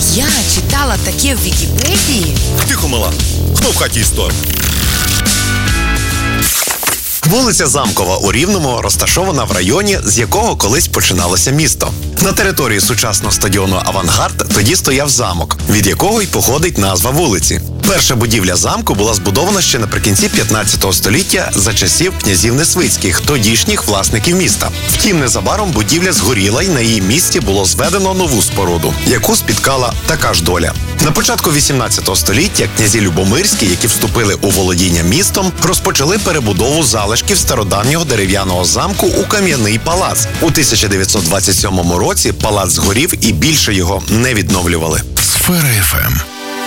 я читала таке в Вікіпедії. Тихо, мала. Хто в хаті історик? Вулиця Замкова у Рівному розташована в районі, з якого колись починалося місто. На території сучасного стадіону «Авангард» тоді стояв замок, від якого й походить назва вулиці. Перша будівля замку була збудована ще наприкінці 15 століття за часів князів Несвицьких, тодішніх власників міста. Втім, незабаром будівля згоріла і на її місці було зведено нову споруду, яку спіткала така ж доля. На початку 18 століття князі Любомирські, які вступили у володіння містом, розпочали перебудову залишків стародавнього дерев'яного замку у кам'яний палац. У 1927 році палац згорів і більше його не відновлювали. Сфера FM.